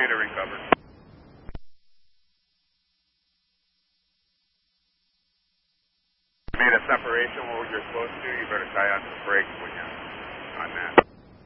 Computer recovered. You made a separation where you're supposed to. You better tie on some brakes when you're on that.